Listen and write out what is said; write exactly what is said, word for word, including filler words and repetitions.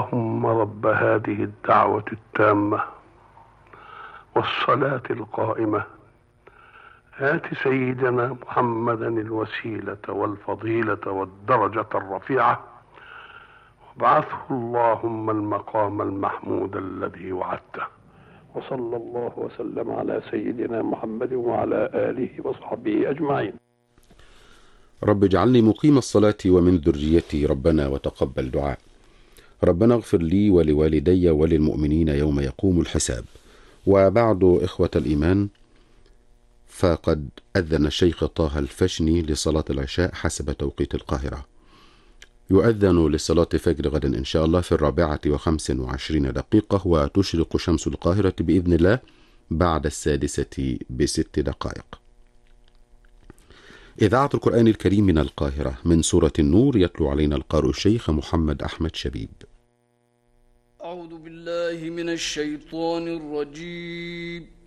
اللهم رب هذه الدعوة التامة والصلاة القائمة آت سيدنا محمدا الوسيلة والفضيلة والدرجة الرفيعة وابعثه اللهم المقام المحمود الذي وعدته. وصلى الله وسلم على سيدنا محمد وعلى آله وصحبه أجمعين. رب اجعلني مقيم الصلاة ومن ذريتي ربنا وتقبل دعاء. ربنا اغفر لي ولوالدي وللمؤمنين يوم يقوم الحساب. وبعد إخوة الإيمان، فقد أذن الشيخ طه الفشني لصلاة العشاء حسب توقيت القاهرة. يؤذن لصلاة فجر غدا إن شاء الله في الرابعة وخمس وعشرين دقيقة، وتشرق شمس القاهرة بإذن الله بعد السادسة بست دقائق. إذاعة القرآن الكريم من القاهرة من سورة النور، يتلو علينا القارئ الشيخ محمد أحمد شبيب. أعوذ بالله من الشيطان الرجيم.